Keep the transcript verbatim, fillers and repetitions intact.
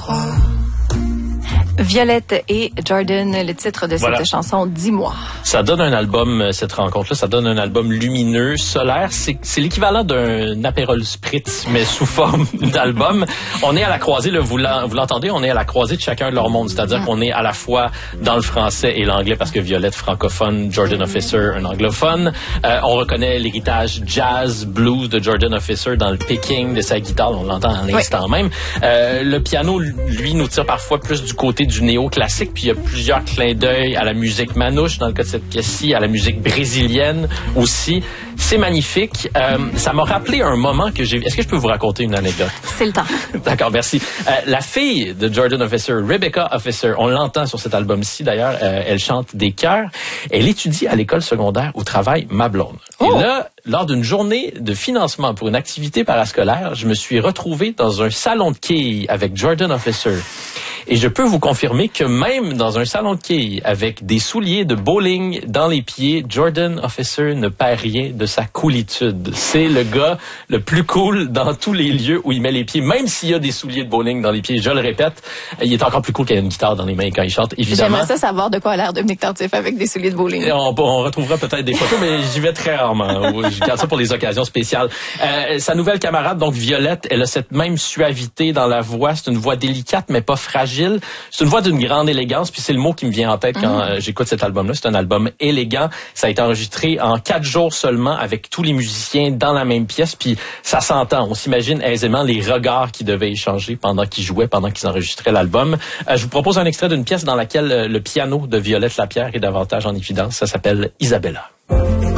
crois. Violette et Jordan, le titre de Voilà. cette chanson, Dis-moi. Ça donne un album, cette rencontre-là, ça donne un album lumineux, solaire. C'est, c'est l'équivalent d'un Aperol Spritz, mais sous forme d'album. On est à la croisée, là, vous, l'en, vous l'entendez, on est à la croisée de chacun de leur monde. C'est-à-dire mm. qu'on est à la fois dans le français et l'anglais, parce que Violette francophone, Jordan Officer un anglophone. Euh, on reconnaît l'héritage jazz, blues de Jordan Officer dans le picking de sa guitare. On l'entend à l'instant oui. même. Euh, le piano, lui, nous tire parfois plus du côté du néo-classique, puis il y a plusieurs clins d'œil à la musique manouche dans le cas de cette pièce-ci, à la musique brésilienne aussi. C'est magnifique. Euh, ça m'a rappelé un moment que j'ai... Est-ce que je peux vous raconter une anecdote? C'est le temps. D'accord, merci. Euh, la fille de Jordan Officer, Rebecca Officer, on l'entend sur cet album-ci d'ailleurs, euh, elle chante des chœurs. Elle étudie à l'école secondaire où travaille ma blonde. Oh. Et là, lors d'une journée de financement pour une activité parascolaire, je me suis retrouvé dans un salon de quilles avec Jordan Officer. Et je peux vous confirmer que même dans un salon de quilles avec des souliers de bowling dans les pieds, Jordan Officer ne perd rien de sa coolitude. C'est le gars le plus cool dans tous les lieux où il met les pieds, même s'il y a des souliers de bowling dans les pieds. Je le répète, il est encore plus cool qu'il y a une guitare dans les mains quand il chante, évidemment. J'aimerais ça savoir de quoi a l'air Dominique Tardif avec des souliers de bowling. On, on retrouvera peut-être des photos, mais j'y vais très rarement. Je garde ça pour les occasions spéciales. Euh, sa nouvelle camarade, donc Violette, elle a cette même suavité dans la voix. C'est une voix délicate, mais pas fragile. C'est une voix d'une grande élégance, puis c'est le mot qui me vient en tête quand mmh. j'écoute cet album-là. C'est un album élégant. Ça a été enregistré en quatre jours seulement avec tous les musiciens dans la même pièce, puis ça s'entend. On s'imagine aisément les regards qu'ils devaient échanger pendant qu'ils jouaient, pendant qu'ils enregistraient l'album. Euh, je vous propose un extrait d'une pièce dans laquelle le piano de Violette Lapierre est davantage en évidence. Ça s'appelle Isabella.